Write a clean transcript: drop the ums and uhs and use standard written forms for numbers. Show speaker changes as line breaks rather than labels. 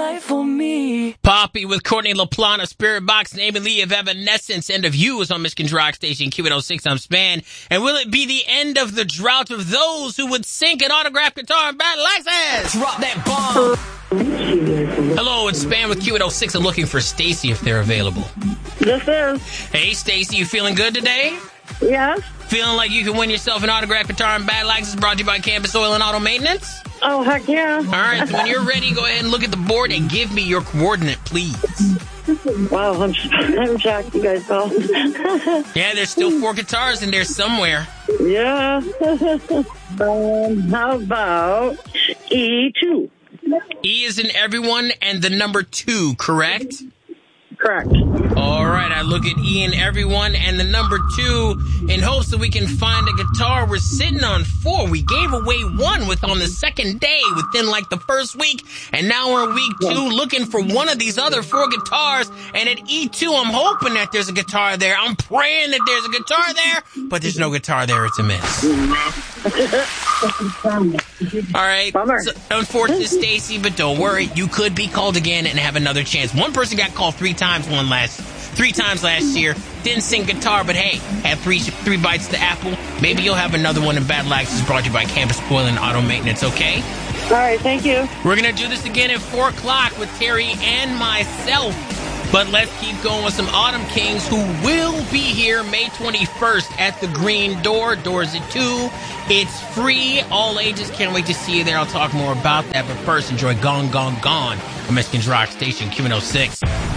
life for me.
Poppy with Courtney LaPlante, Spirit Box, and Amy Lee of Evanescence. End of You is on Michigan's Rock Station, Q106. I'm Span. And will it be the end of the drought of those who would sink an autographed guitar in Battle Access?
Drop that bomb.
Hello, it's Span with Q106. I'm looking for Stacy if they're available.
This is.
Hey, Stacy, you feeling good today?
Yes.
Feeling like you can win yourself an autographed guitar in Battle Access, brought to you by Campus Oil and Auto Maintenance?
Oh, heck yeah.
All right, so when you're ready, go ahead and look at the board and give me your coordinate, please.
Wow, I'm shocked you guys called.
Yeah, there's still 4 guitars in there somewhere.
Yeah. How about E2?
E is in everyone and the number 2, correct?
Correct.
All right, I look at E in everyone and the number 2 in hopes that we can find a guitar. We're sitting on 4. We gave away 1 on the second day within like the first week, and now we're in week 2 looking for one of these other 4 guitars. And at E2, I'm hoping that there's a guitar there. I'm praying that there's a guitar there, but there's no guitar there. It's a miss. All right.
Bummer.
So, unfortunate, Stacy, but don't worry. You could be called again and have another chance. One person got called 3 times last year. Didn't sing guitar, but hey, had three bites of the apple. Maybe you'll have another one in Battle Access, brought to you by Campus Oil and Auto Maintenance, okay?
All right, thank you.
We're going to do this again at 4 o'clock with Terry and myself. But let's keep going with some Autumn Kings who will be here May 21st at the Green Door. Doors at 2. It's free. All ages. Can't wait to see you there. I'll talk more about that. But first, enjoy Gone, Gone, Gone on Michigan's Rock Station, Q106.